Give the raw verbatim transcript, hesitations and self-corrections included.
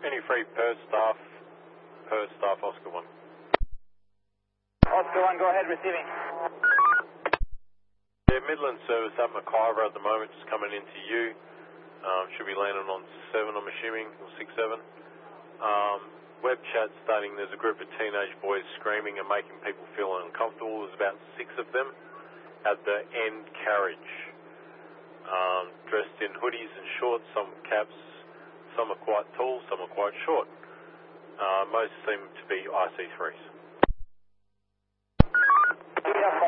Any free per staff, per staff, Oscar one. Oscar one, go ahead, receiving. Yeah, Midland service at McIver at the moment, just coming into you. Um, should be landing on seven, I'm assuming, or six seven. Um, web chat stating there's a group of teenage boys screaming and making people feel uncomfortable. There's about six of them at the end carriage, um, dressed in hoodies and shorts, some caps, some are quite tall, some are quite short. Uh, most seem to be I C threes. Yeah,